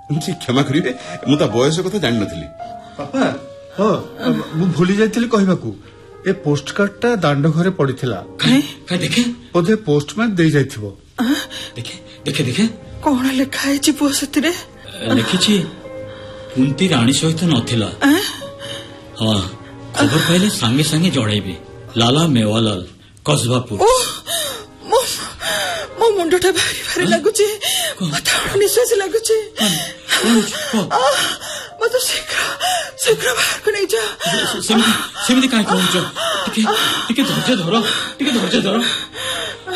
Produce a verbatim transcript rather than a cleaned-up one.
क्षमा करेंगे मुझे बयस कथा जान नथिली। पापा हाँ मु भूली जाइथिली कहबाकू ए पोस्ट कार्डटा दांड घरे पड़िथिला। काय देखे बोधे पोस्टमैन दे जाइथिबो। देखे देखे देखे कौन लिखा है पुओ से लिखी कुंती राणी सहित नथिला। हाँ खबर पाइले सांगे सांगे जड़ेबी। लाला मेवालाल कसबापुर। मो मुंडटा भारी भारी लगुचे मत निश्वास लगुचे मत शीघ्र शीघ्र बाहर को नहीं जा। सेमिति सेमिति काहे कहउछ टिके टिके धैर्य धर टिके धैर्य धर।